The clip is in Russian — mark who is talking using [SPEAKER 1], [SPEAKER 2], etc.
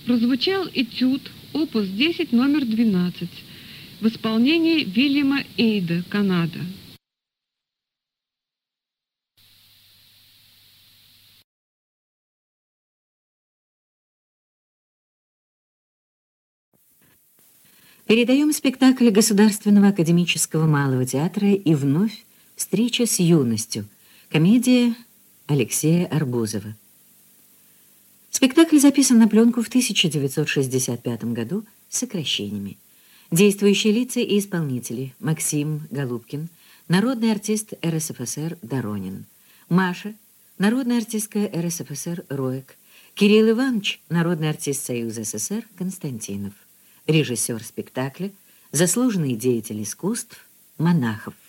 [SPEAKER 1] прозвучал этюд опус 10 номер 12 в исполнении Вильяма Эйда, Канада.
[SPEAKER 2] Передаем спектакль Государственного академического малого театра и вновь «Встреча с юностью». Комедия Алексея Арбузова. Спектакль записан на пленку в 1965 году с сокращениями. Действующие лица и исполнители: Максим Голубкин, народный артист РСФСР Доронин; Маша, народная артистка РСФСР Роек; Кирилл Иванович, народный артист Союза СССР Константинов; режиссер спектакля, заслуженный деятель искусств Монахов.